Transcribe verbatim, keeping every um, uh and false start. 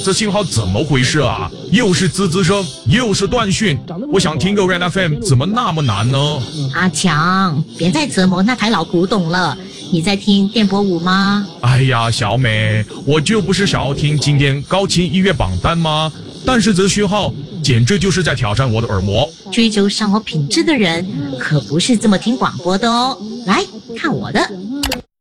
这信号怎么回事啊？又是滋滋声，又是断讯。我想听个 Rain F M， 怎么那么难呢？ 阿强，别再折磨那台老古董了。你在听电波舞吗？ 哎呀，小美，我就不是想要听今天高清音乐榜单吗？但是这讯号简直就是在挑战我的耳膜。 追求生活品质的人可不是这么听广播的哦。来看我的。